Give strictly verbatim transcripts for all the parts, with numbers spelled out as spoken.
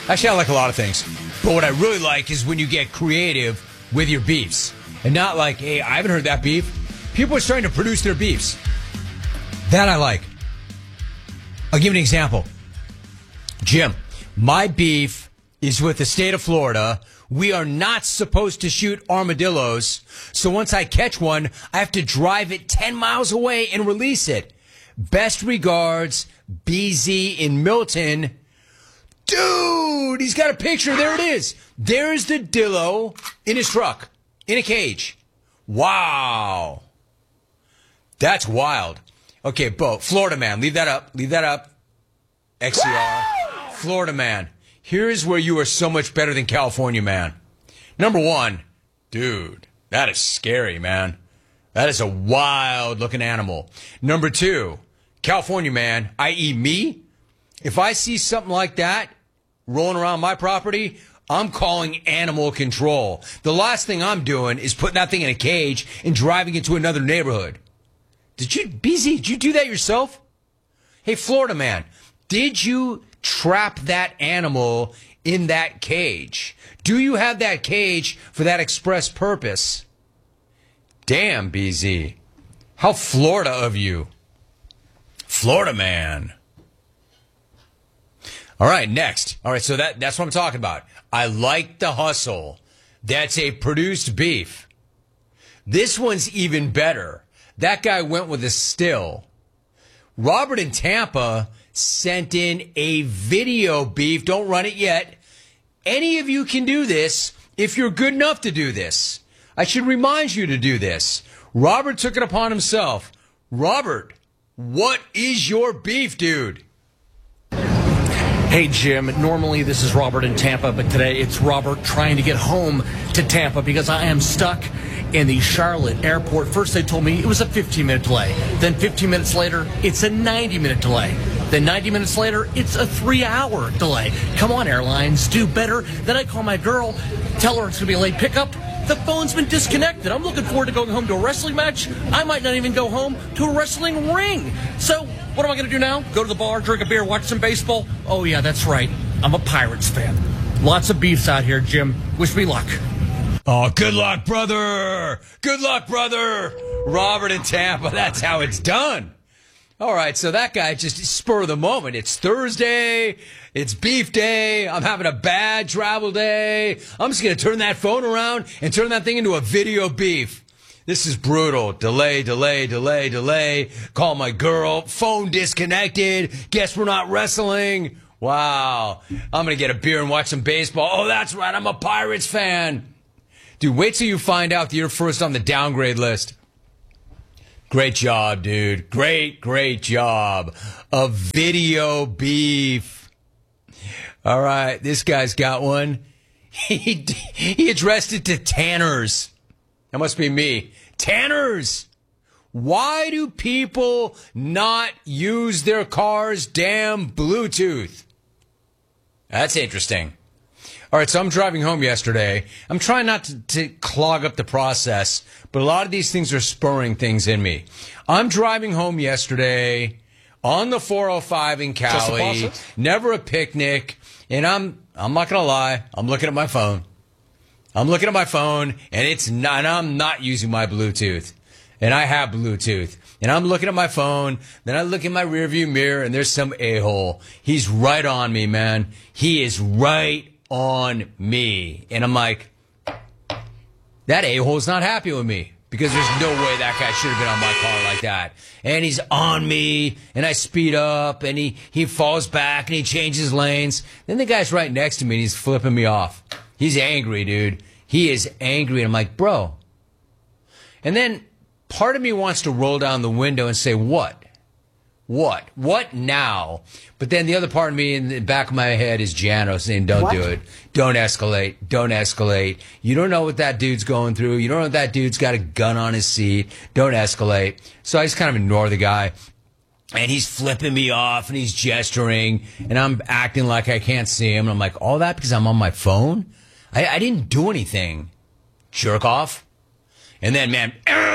Actually, I like a lot of things. But what I really like is when you get creative with your beefs. And not like, hey, I haven't heard that beef. People are starting to produce their beefs. That I like. I'll give you an example. Jim, my beef is with the state of Florida. We are not supposed to shoot armadillos. So once I catch one, I have to drive it ten miles away and release it. Best regards, B Z in Milton. Dude, he's got a picture. There it is. There's the dillo in his truck, in a cage. Wow. That's wild. Okay, Bo, Florida man, leave that up. Leave that up. X C R. Florida man. Here's where you are so much better than California man. Number one, dude, that is scary, man. That is a wild looking animal. Number two, California man, that is me, if I see something like that rolling around my property, I'm calling animal control. The last thing I'm doing is putting that thing in a cage and driving it to another neighborhood. Did you, B Z, did you do that yourself? Hey, Florida man, did you trap that animal in that cage? Do you have that cage for that express purpose? Damn, B Z. How Florida of you. Florida man. All right, next. All right, so that, that's what I'm talking about. I like the hustle. That's a produced beef. This one's even better. That guy went with a still. Robert in Tampa sent in a video beef. Don't run it yet. Any of you can do this if you're good enough to do this. I should remind you to do this. Robert took it upon himself. Robert, what is your beef, dude? Hey, Jim. Normally this is Robert in Tampa, but today it's Robert trying to get home to Tampa because I am stuck in the Charlotte airport. First they told me it was a fifteen minute delay. Then fifteen minutes later, it's a ninety minute delay. Then ninety minutes later, it's a three hour delay. Come on, airlines, do better. Then I call my girl, tell her it's going to be a late pickup. The phone's been disconnected. I'm looking forward to going home to a wrestling match. I might not even go home to a wrestling ring. So what am I going to do now? Go to the bar, drink a beer, watch some baseball? Oh, yeah, that's right. I'm a Pirates fan. Lots of beefs out here, Jim. Wish me luck. Oh, good luck, brother. Good luck, brother. Robert in Tampa. That's how it's done. All right, so that guy just spur of the moment. It's Thursday. It's beef day. I'm having a bad travel day. I'm just going to turn that phone around and turn that thing into a video beef. This is brutal. Delay, delay, delay, delay. Call my girl. Phone disconnected. Guess we're not wrestling. Wow. I'm going to get a beer and watch some baseball. Oh, that's right. I'm a Pirates fan. Dude, wait till you find out that you're first on the downgrade list. Great job, dude. Great, great job. A video beef. All right, this guy's got one. He, he addressed it to Tanners. That must be me. Tanners, why do people not use their car's damn Bluetooth? That's interesting. All right, so I'm driving home yesterday. I'm trying not to, to clog up the process, but a lot of these things are spurring things in me. I'm driving home yesterday on the four oh five in Cali, never a picnic, and I'm I'm not going to lie, I'm looking at my phone. I'm looking at my phone, and it's not, and I'm not using my Bluetooth. And I have Bluetooth. And I'm looking at my phone, then I look in my rearview mirror, and there's some a-hole. He's right on me, man. He is right on me. And I'm like, that a-hole's not happy with me because there's no way that guy should have been on my car like that. And he's on me, and I speed up, and he, he falls back, and he changes lanes. Then the guy's right next to me, and he's flipping me off. He's angry, dude. He is angry. And I'm like, bro. And then part of me wants to roll down the window and say, what? What? What now? But then the other part of me in the back of my head is Jano saying, don't what? do it. Don't escalate. Don't escalate. You don't know what that dude's going through. You don't know if that dude's got a gun on his seat. Don't escalate. So I just kind of ignore the guy. And he's flipping me off and he's gesturing and I'm acting like I can't see him. And I'm like, all that because I'm on my phone? I, I didn't do anything. Jerk off. And then, man,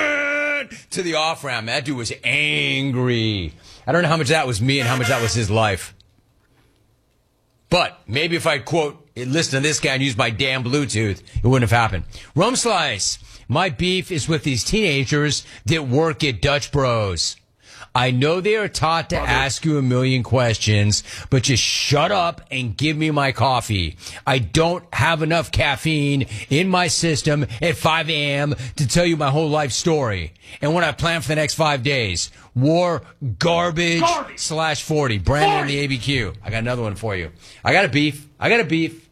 to the off-ramp. That dude was angry. I don't know how much that was me and how much that was his life. But maybe if I quote, listen to this guy and use my damn Bluetooth, it wouldn't have happened. Rum Slice. My beef is with these teenagers that work at Dutch Bros. I know they are taught to ask you a million questions, but just shut up and give me my coffee. I don't have enough caffeine in my system at five a.m. to tell you my whole life story. And what I plan for the next five days. War garbage, garbage. slash forty. Brandon in the A B Q. I got another one for you. I got a beef. I got a beef.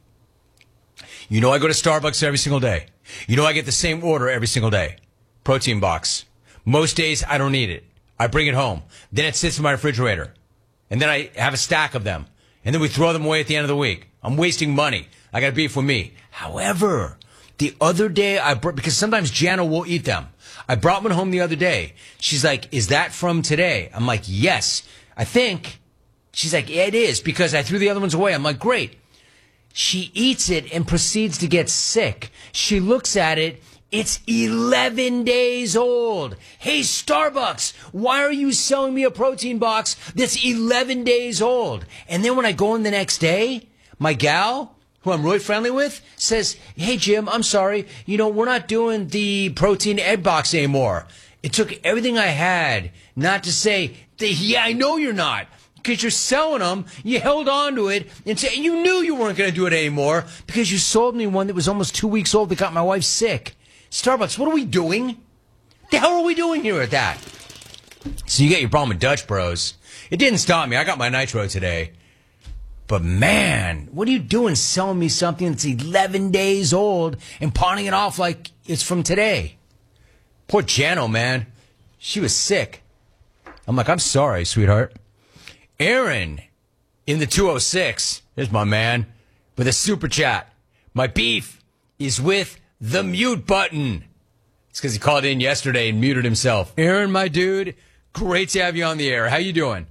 You know I go to Starbucks every single day. You know I get the same order every single day. Protein box. Most days I don't need it. I bring it home. Then it sits in my refrigerator. And then I have a stack of them. And then we throw them away at the end of the week. I'm wasting money. I got beef with me. However, the other day I brought, because sometimes Jana will eat them. I brought one home the other day. She's like, is that from today? I'm like, yes, I think. She's like, yeah, it is, because I threw the other ones away. I'm like, great. She eats it and proceeds to get sick. She looks at it. It's eleven days old. Hey, Starbucks, why are you selling me a protein box that's eleven days old? And then when I go in the next day, my gal, who I'm really friendly with, says, hey, Jim, I'm sorry. You know, we're not doing the protein egg box anymore. It took everything I had not to say, yeah, I know you're not. Because you're selling them, you held on to it, and say, you knew you weren't going to do it anymore because you sold me one that was almost two weeks old that got my wife sick. Starbucks, what are we doing? The hell are we doing here at that? So you get your problem with Dutch Bros. It didn't stop me. I got my Nitro today. But man, what are you doing selling me something that's eleven days old and pawning it off like it's from today? Poor Jano, man. She was sick. I'm like, I'm sorry, sweetheart. Aaron in the two oh six, there's my man, with a super chat. My beef is with the mute button. It's because he called in yesterday and muted himself. Aaron, my dude, great to have you on the air. How you doing?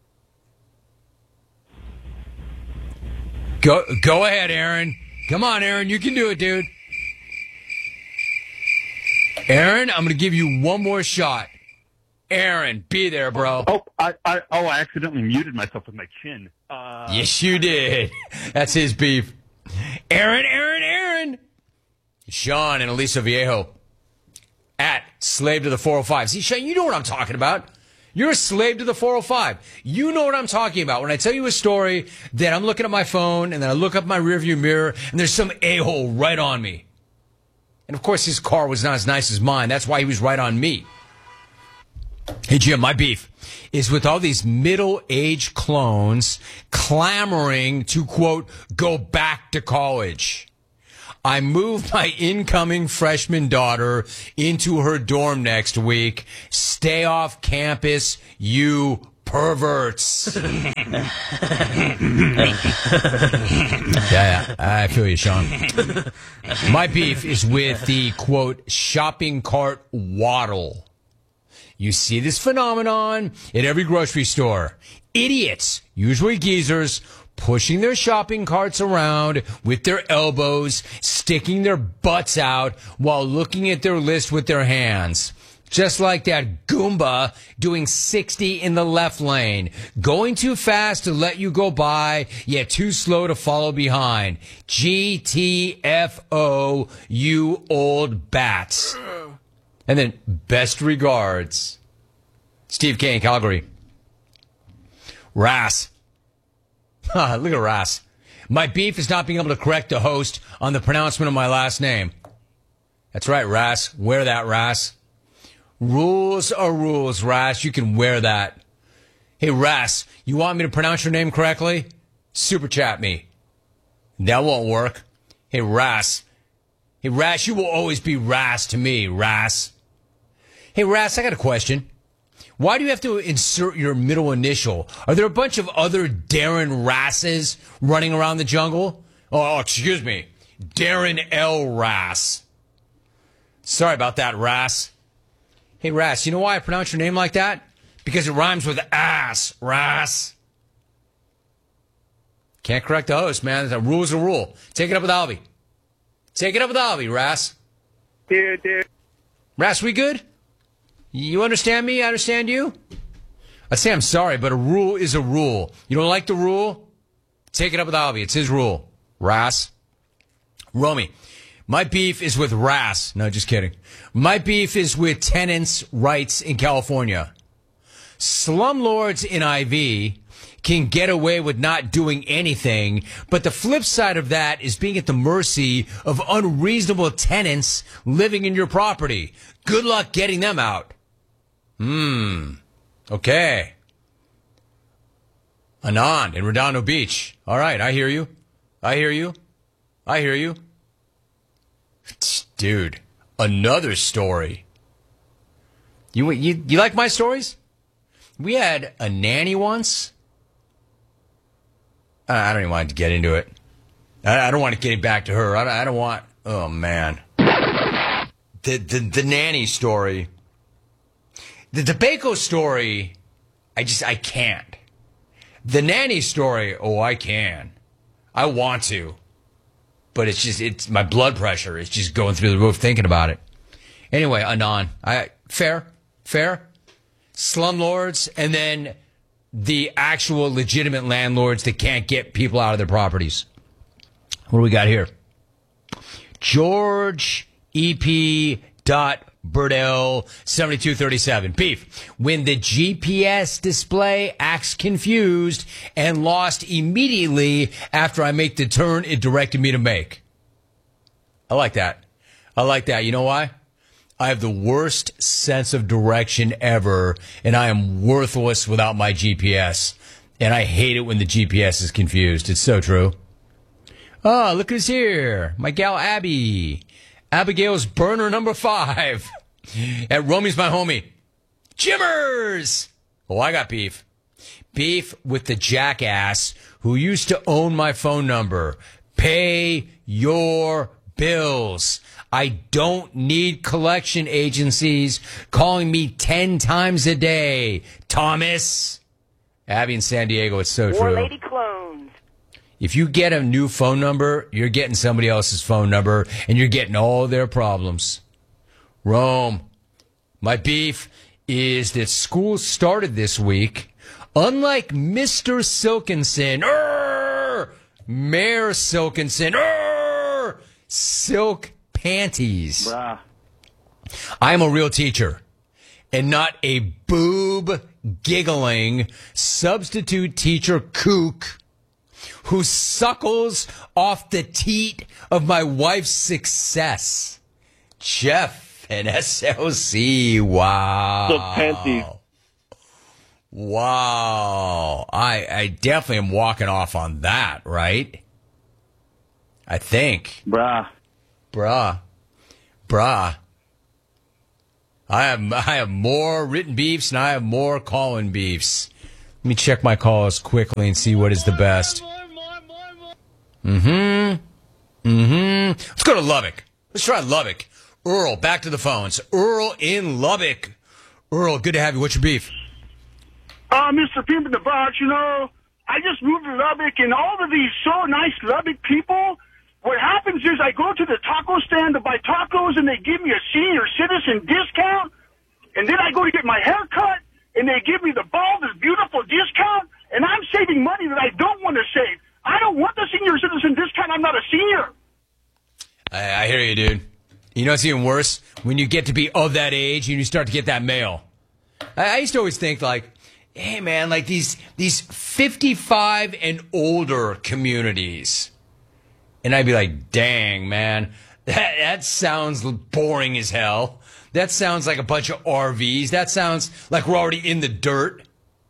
Go, go ahead, Aaron. Come on, Aaron. You can do it, dude. Aaron, I'm going to give you one more shot. Aaron, be there, bro. Oh, I, I, oh, I accidentally muted myself with my chin. Uh, yes, you did. That's his beef. Aaron, Aaron, Aaron. Sean and Aliso Viejo at Slave to the four oh five. See, Sean, you know what I'm talking about. You're a slave to the four oh five. You know what I'm talking about. When I tell you a story that I'm looking at my phone and then I look up my rearview mirror and there's some a-hole right on me. And, of course, his car was not as nice as mine. That's why he was right on me. Hey, Jim, my beef is with all these middle-aged clones clamoring to, quote, go back to college. I moved my incoming freshman daughter into her dorm next week. Stay off campus, you perverts. yeah, yeah, I feel you, Sean. My beef is with the, quote, shopping cart waddle. You see this phenomenon at every grocery store. Idiots, usually geezers, pushing their shopping carts around with their elbows, sticking their butts out while looking at their list with their hands. Just like that Goomba doing sixty in the left lane. Going too fast to let you go by, yet too slow to follow behind. G T F O, you old bats. And then, best regards, Steve K in Calgary. Rass. Look at Rass. My beef is not being able to correct the host on the pronouncement of my last name. That's right, Rass. Wear that, Rass. Rules are rules, Rass. You can wear that. Hey, Rass, you want me to pronounce your name correctly? Super chat me. That won't work. Hey, Rass. Hey, Rass, you will always be Rass to me, Rass. Hey, Rass, I got a question. Why do you have to insert your middle initial? Are there a bunch of other Darren Rasses running around the jungle? Oh, excuse me. Darren L. Rass. Sorry about that, Rass. Hey, Rass, you know why I pronounce your name like that? Because it rhymes with ass, Rass. Can't correct the host, man. The rule's a rule. Take it up with Alvy. Take it up with Alvy, Rass. Dude, dude. Rass, we good? You understand me? I understand you? I'd say I'm sorry, but a rule is a rule. You don't like the rule? Take it up with Albie. It's his rule. Ras. Romy. My beef is with Ras. No, just kidding. My beef is with tenants' rights in California. Slumlords in I V can get away with not doing anything, but the flip side of that is being at the mercy of unreasonable tenants living in your property. Good luck getting them out. Hmm. Okay. Anand in Redondo Beach. All right, I hear you. I hear you. I hear you. Dude, another story. You, you, you like my stories? We had a nanny once. I don't even want to get into it. I, I don't want to get it back to her. I don't, I don't want. Oh man, the the the nanny story, the DeBacco story. I just I can't. The nanny story. Oh, I can. I want to, but it's just it's my blood pressure is just going through the roof thinking about it. Anyway, Anon, I fair, fair, slumlords, and then the actual legitimate landlords that can't get people out of their properties. What do we got here? George E P dot Burdell seventy-two thirty-seven. Beef. When the G P S display acts confused and lost immediately after I make the turn it directed me to make. I like that. I like that. You know why? I have the worst sense of direction ever, and I am worthless without my G P S. And I hate it when the G P S is confused. It's so true. Oh, look who's here. My gal Abby. Abigail's burner number five. And Romy's my homie. Jimmers! Oh, I got beef. Beef with the jackass who used to own my phone number. Pay your bills. I don't need collection agencies calling me ten times a day. Thomas. Abby in San Diego, it's so War true. Lady Clones. If you get a new phone number, you're getting somebody else's phone number, and you're getting all their problems. Rome. My beef is that school started this week. Unlike Mister Silkinson, er, Mayor Silkinson, er, Silk Panties. Bruh. I'm a real teacher and not a boob giggling substitute teacher kook who suckles off the teat of my wife's success. Jeff and S L C. Wow. Silk panties. Wow. I, I definitely am walking off on that, right? I think. Bruh. Bruh. Bruh. I have, I have more written beefs and I have more call-in beefs. Let me check my calls quickly and see what is the best. Mm-hmm. Mm-hmm. Let's go to Lubbock. Let's try Lubbock. Earl, back to the phones. Earl in Lubbock. Earl, good to have you. What's your beef? Uh, Mister Pimp in the Box, you know, I just moved to Lubbock, and all of these so nice Lubbock people, what happens is I go to the taco stand to buy tacos, and they give me a senior citizen discount, and then I go to get my hair cut, and they give me the bald and beautiful discount, and I'm saving money that I don't want to save. I don't want the senior citizen discount. I'm not a senior. I, I hear you, dude. You know what's even worse? When you get to be of that age and you start to get that mail. I, I used to always think, like, hey, man, like these these fifty-five and older communities. And I'd be like, dang, man, that, that sounds boring as hell. That sounds like a bunch of R Vs. That sounds like we're already in the dirt.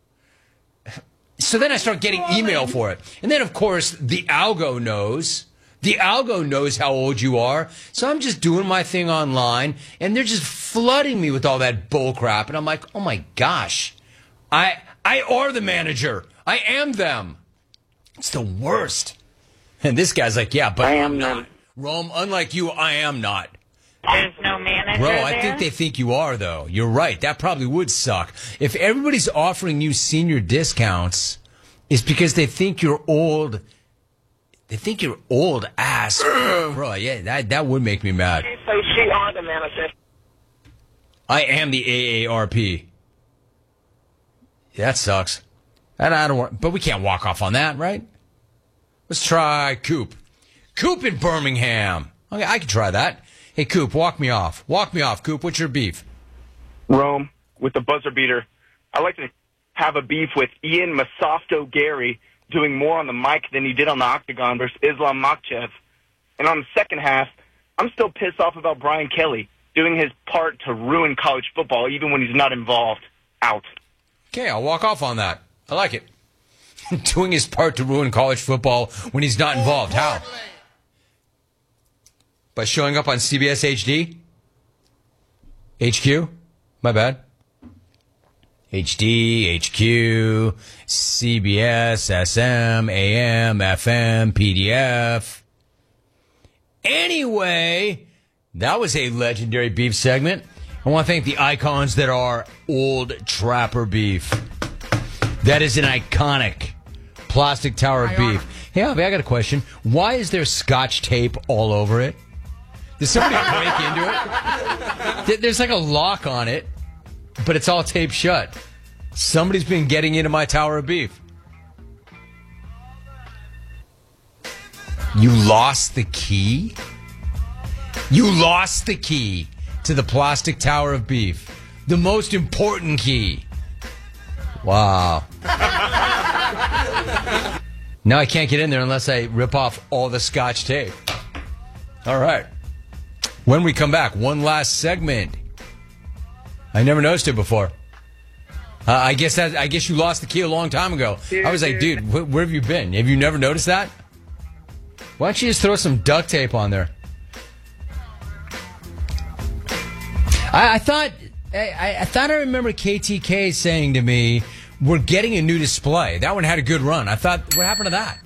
So then I start getting email for it. And then, of course, the algo knows. The algo knows how old you are. So I'm just doing my thing online, and they're just flooding me with all that bull crap. And I'm like, oh, my gosh. I I are the manager. I am them. It's the worst. And this guy's like, yeah, but I am I'm not. them. Rome, unlike you, I am not. There's no manager Bro, I there? think they think you are, though. You're right. That probably would suck. If everybody's offering you senior discounts, it's because they think you're old. They think you're old ass. Bro, yeah, that, that would make me mad. So she are the manager. I am the A A R P. That sucks. And I don't want, but we can't walk off on that, right? Let's try Coop. Coop in Birmingham. Okay, I can try that. Hey, Coop, walk me off. Walk me off, Coop. What's your beef? Rome, with the buzzer beater. I like to have a beef with Ian Masofto Gary doing more on the mic than he did on the octagon versus Islam Makhachev. And on the second half, I'm still pissed off about Brian Kelly doing his part to ruin college football even when he's not involved. Out. Okay, I'll walk off on that. I like it. Doing his part to ruin college football when he's not involved. How? By showing up on C B S H D? H Q? My bad. H D, H Q, C B S, S M, A M, F M, P D F. Anyway, that was a legendary beef segment. I want to thank the icons that are Old Trapper Beef. That is an iconic plastic tower of beef. Hey, Avi, I got a question. Why is there Scotch tape all over it? Did somebody break into it? There's like a lock on it, but it's all taped shut. Somebody's been getting into my tower of beef. You lost the key? You lost the key to the plastic tower of beef. The most important key. Wow. Now I can't get in there unless I rip off all the Scotch tape. All right. When we come back, one last segment. I never noticed it before. Uh, I guess that I guess you lost the key a long time ago. I was like, dude, wh- where have you been? Have you never noticed that? Why don't you just throw some duct tape on there? I, I thought I, I thought I remember K T K saying to me, "We're getting a new display." That one had a good run. I thought, what happened to that?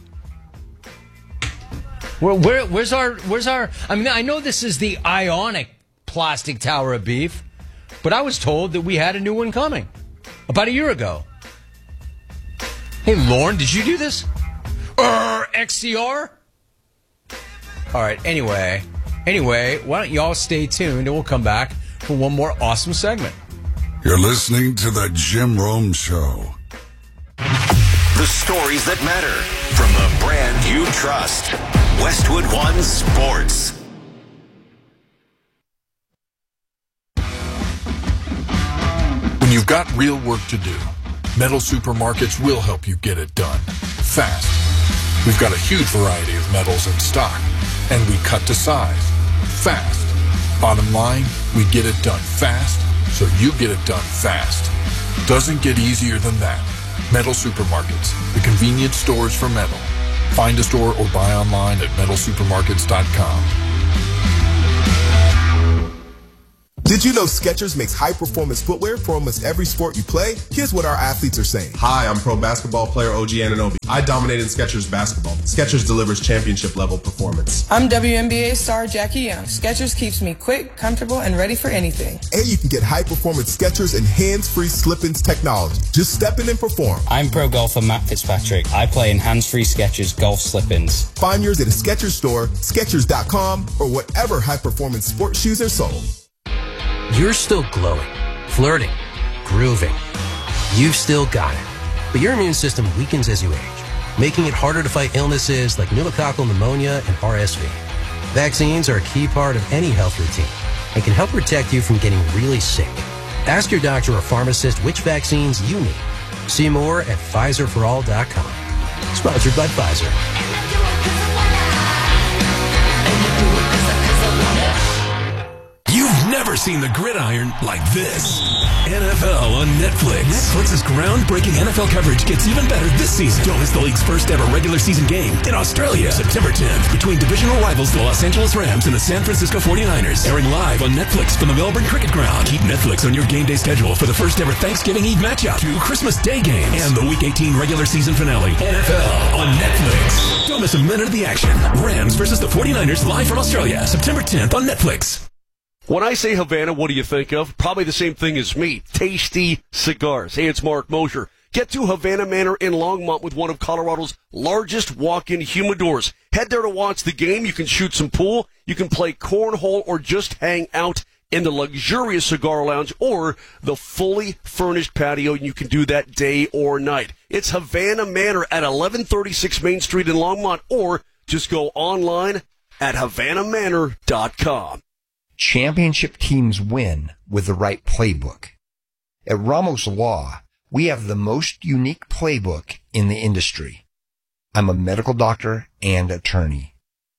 Where, where, where's our? Where's our? I mean, I know this is the Ionic plastic tower of beef, but I was told that we had a new one coming about a year ago. Hey, Lauren, did you do this? Er, X C R? All right. Anyway, anyway, why don't y'all stay tuned and we'll come back for one more awesome segment. You're listening to the Jim Rome Show. The stories that matter from the brand you trust. Westwood One Sports. When you've got real work to do, Metal Supermarkets will help you get it done fast. We've got a huge variety of metals in stock, and we cut to size fast. Bottom line, we get it done fast, so you get it done fast. Doesn't get easier than that. Metal Supermarkets, the convenience stores for metal. Find a store or buy online at metal supermarkets dot com. Did you know Skechers makes high-performance footwear for almost every sport you play? Here's what our athletes are saying. Hi, I'm pro basketball player O G Anunoby. I dominated Skechers basketball. Skechers delivers championship-level performance. I'm W N B A star Jackie Young. Skechers keeps me quick, comfortable, and ready for anything. And you can get high-performance Skechers and hands-free slip-ins technology. Just step in and perform. I'm pro golfer Matt Fitzpatrick. I play in hands-free Skechers golf slip-ins. Find yours at a Skechers store, Skechers dot com, or whatever high-performance sports shoes are sold. You're still glowing, flirting, grooving. You've still got it. But your immune system weakens as you age, making it harder to fight illnesses like pneumococcal pneumonia and R S V. Vaccines are a key part of any health routine and can help protect you from getting really sick. Ask your doctor or pharmacist which vaccines you need. See more at Pfizer for all dot com. Sponsored by Pfizer. You've never seen the gridiron like this. N F L on Netflix. Netflix's groundbreaking N F L coverage gets even better this season. Don't miss the league's first ever regular season game in Australia, September tenth, between divisional rivals the Los Angeles Rams and the San Francisco forty-niners. Airing live on Netflix from the Melbourne Cricket Ground. Keep Netflix on your game day schedule for the first ever Thanksgiving Eve matchup, two Christmas Day games, and the Week eighteen regular season finale. N F L on Netflix. Don't miss a minute of the action. Rams versus the forty-niners live from Australia, September tenth on Netflix. When I say Havana, what do you think of? Probably the same thing as me. Tasty cigars. Hey, it's Mark Mosher. Get to Havana Manor in Longmont with one of Colorado's largest walk-in humidors. Head there to watch the game. You can shoot some pool. You can play cornhole or just hang out in the luxurious cigar lounge or the fully furnished patio. You can do that day or night. It's Havana Manor at eleven thirty-six Main Street in Longmont, or just go online at havana manor dot com. Championship teams win with the right playbook. At Ramos Law, we have the most unique playbook in the industry. I'm a medical doctor and attorney.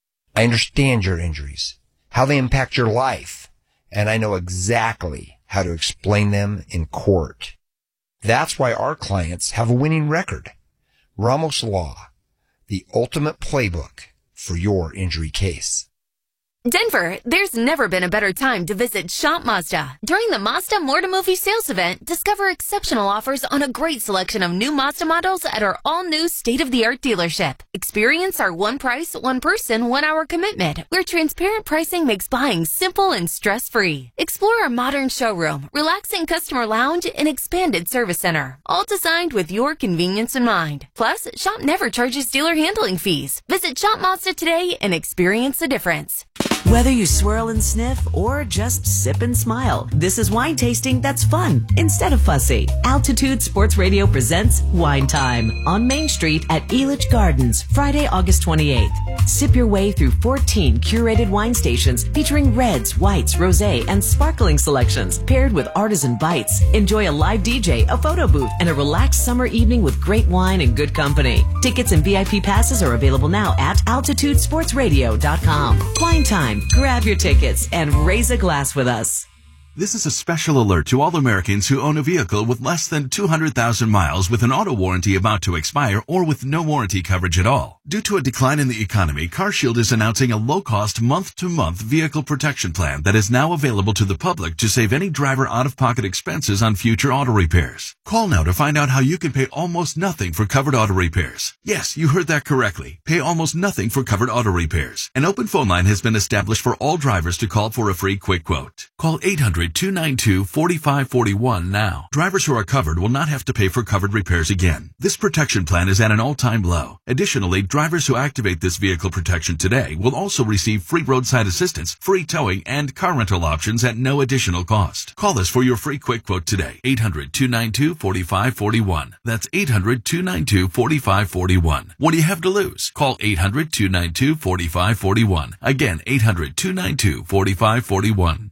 I understand your injuries, how they impact your life, and I know exactly how to explain them in court. That's why our clients have a winning record. Ramos Law, the ultimate playbook for your injury case. Denver, there's never been a better time to visit Shop Mazda. During the Mazda More to Movie sales event, discover exceptional offers on a great selection of new Mazda models at our all-new state-of-the-art dealership. Experience our one price, one person, one hour commitment, where transparent pricing makes buying simple and stress-free. Explore our modern showroom, relaxing customer lounge, and expanded service center, all designed with your convenience in mind. Plus, Shop never charges dealer handling fees. Visit Shop Mazda today and experience the difference. Whether you swirl and sniff or just sip and smile, this is wine tasting that's fun instead of fussy. Altitude Sports Radio presents Wine Time on Main Street at Elitch Gardens, Friday, August twenty-eighth. Sip your way through fourteen curated wine stations featuring reds, whites, rosé, and sparkling selections paired with artisan bites. Enjoy a live D J, a photo booth, and a relaxed summer evening with great wine and good company. Tickets and V I P passes are available now at altitude sports radio dot com. Wine Time. Grab your tickets and raise a glass with us. This is a special alert to all Americans who own a vehicle with less than two hundred thousand miles with an auto warranty about to expire or with no warranty coverage at all. Due to a decline in the economy, CarShield is announcing a low-cost month-to-month vehicle protection plan that is now available to the public to save any driver out-of-pocket expenses on future auto repairs. Call now to find out how you can pay almost nothing for covered auto repairs. Yes, you heard that correctly. Pay almost nothing for covered auto repairs. An open phone line has been established for all drivers to call for a free quick quote. Call eight hundred, two nine two, four five four one now. Drivers who are covered will not have to pay for covered repairs again. This protection plan is at an all-time low. Additionally, drivers who activate this vehicle protection today will also receive free roadside assistance, free towing, and car rental options at no additional cost. Call us for your free quick quote today. eight hundred, two nine two, four five four one. That's eight hundred, two nine two, four five four one. What do you have to lose? Call eight hundred, two nine two, four five four one. Again, eight hundred, two nine two, four five four one.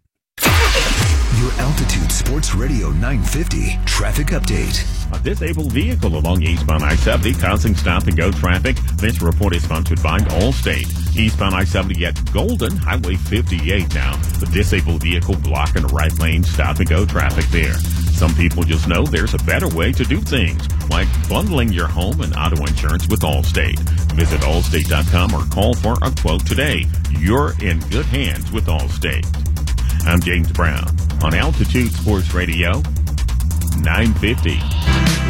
Your Altitude Sports Radio nine fifty traffic update. A disabled vehicle along eastbound I seventy causing stop-and-go traffic. This report is sponsored by Allstate. Eastbound I seventy at Golden, Highway fifty-eight now. The disabled vehicle blocking the right lane, stop-and-go traffic there. Some people just know there's a better way to do things, like bundling your home and auto insurance with Allstate. Visit allstate dot com or call for a quote today. You're in good hands with Allstate. I'm James Brown on Altitude Sports Radio nine fifty.